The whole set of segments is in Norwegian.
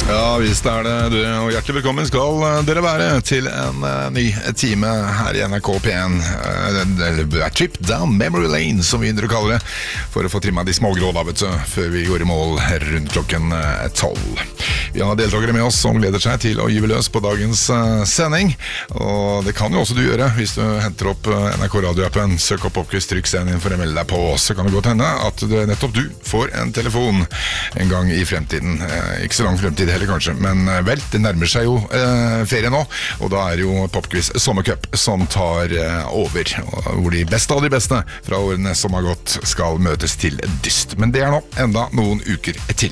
Ja, visst det, du, og hjertelig velkommen skal dere være til en ny time her i NRK P1. Trip down memory lane, som vi kaller det, for å få trimmet de små grå da, vet du, før vi går i mål rundt klokken 12. Vi har deltakere med oss som gleder seg til å gyve løs på dagens sending, og det kan jo også du gjøre hvis du henter opp NRK Radio-appen, søk opp Popquiz, trykk scenen for å melde deg på, så kan det godt hende at nettopp du får en telefon en gang i fremtiden. Ikke så lang fremtid heller kanskje, men vel, det nærmer seg jo ferie nå, og da er jo Popquiz Sommercup som tar over, hvor de beste av de beste fra årene som har gått skal møtes til dyst. Men det er nå enda noen uker til.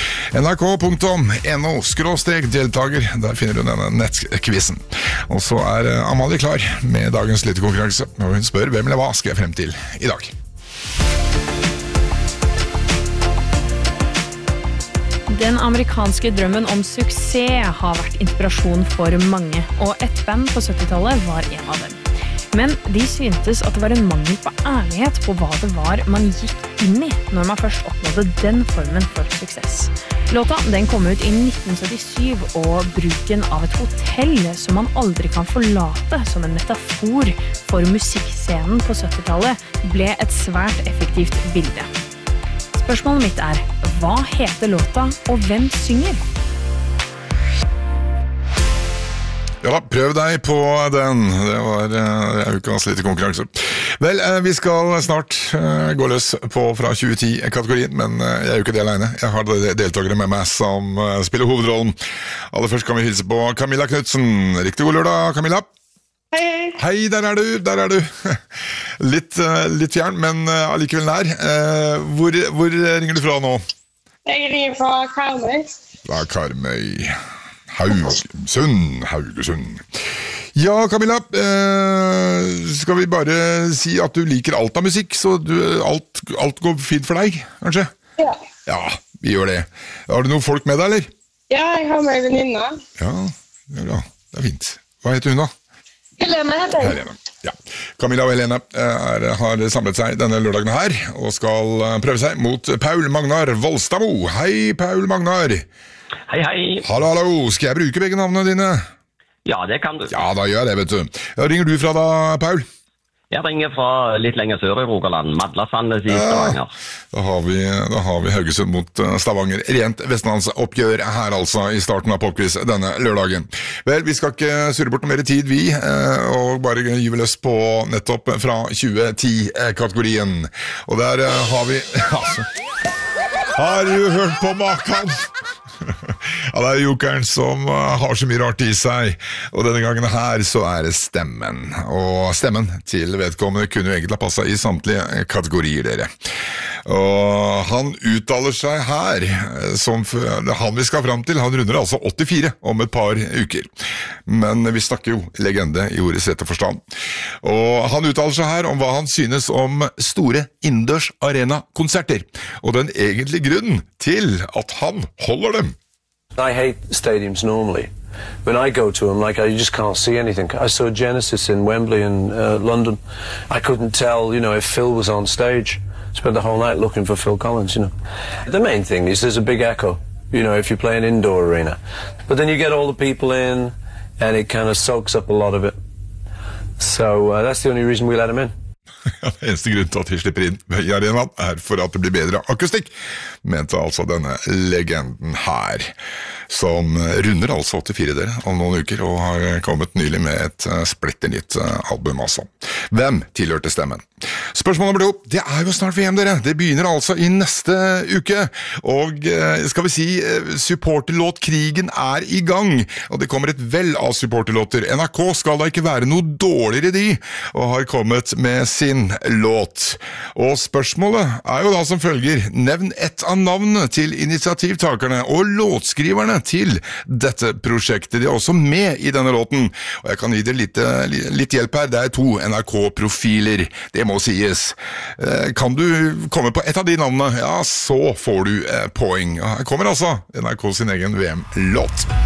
nrk.no/deltager, der finner du denne nettkvissen. Og så er Amalie klar med dagens lyttekonkurranse, og hun spør hvem eller hva skal jeg frem til i dag. Den amerikanske drømmen om suksess har vært inspirasjon for mange, og et band på 70-tallet var en av dem. Men de syntes at det var en mangel på ærlighet på hva det var man gikk inn i når man først oppnådde den formen for suksess. Låta den kom ut i 1977, og bruken av et hotell som man aldri kan forlate som en metafor for musikkscenen på 70-tallet ble et svært effektivt bilde. Spørsmålet mitt er, hva heter låta, og hvem synger? Ja, prøv deg på den. Det var ukas lite konkurranse. Vel, vi skal snart gå løs på fra 2010-kategorien, men jeg er jo ikke det alene. Jeg har deltakere med meg som spiller hovedrollen. Aller først kan vi hilse på Camilla Knudsen. Riktig god lørdag, Camilla. Hei. Hei, der er du. Litt fjern, men allikevel nær. Hvor ringer du fra nå? Jeg ringer fra Karmøy. Fra Karmøy. Haugesund. Ja, Camilla, skal vi bare si at du liker alt av musikk, så alt går fint for deg, kanskje? Ja. Ja, vi gjør det. Har du noen folk med deg, eller? Ja, jeg har med venninna. Ja, det er bra. Det er fint. Hva heter hun da? Helene heter jeg. Helene, ja. Camilla og Helene har samlet seg denne lørdagen her, og skal prøve seg mot Paul Magnar Volstamo. Hei, Paul Magnar. Hei. Hallo. Skal jeg bruke begge navnene dine? Ja, det kan du. Ja, da gjør jeg det, vet du. Ringer du fra da, Paul? Jeg ringer fra litt lenger sør i Rogaland, Madlasandet i Stavanger. Da har vi Haugesund mot Stavanger. Rent vestlandsoppgjør her altså i starten av Popquiz denne lørdagen. Vel, vi skal ikke surre bort noe mer tid, og bare gyve løs på nettopp fra 2010-kategorien. Og der har vi... Har du hørt på maken? Ja, det er jokeren som har så mye rart i seg, og denne gangen her så er det stemmen. Og stemmen til vedkommende kunne jo egentlig ha passet i samtlige kategorier, dere. Og han uttaler seg her som han vi skal frem til. Han runder altså 84 om et par uker. Men vi snakker jo legende i ordets rette forstand. Og han uttaler seg her om hva han synes om store innendørs arena-konserter, og den egentlige grunnen til at han holder dem. I hate stadiums normally. When I go to them, like, I just can't see anything. I saw Genesis in Wembley in London. I couldn't tell, if Phil was on stage. Spent the whole night looking for Phil Collins, The main thing is there's a big echo, if you play an indoor arena. But then you get all the people in, and it kind of soaks up a lot of it. So that's the only reason we let them in. Ja, det eneste grunnen til at vi slipper inn i arenaen er for at det blir bedre akustikk, mente altså denne legenden her, som runder altså 84 dere om noen uker, og har kommet nylig med et splitter nytt album altså. Hvem tilhørte stemmen? Spørsmål nummer 2, det er jo snart VM dere, det begynner altså i neste uke, og skal vi si, supporterlåtkrigen er i gang, og det kommer et vell av supporterlåter. NRK skal da ikke være noe dårligere de, og har kommet med sin låt. Og spørsmålet er jo da som følger, nevn ett av navnene til initiativtakerne og låtskriverne til dette prosjektet. De er også med i denne låten, og jeg kan gi dere litt hjelp her. Det er 2 NRK-profiler, det må sies. Kan du komme på ett av de navnene? Ja, så får du poeng. Her kommer altså NRK sin egen VM-låt.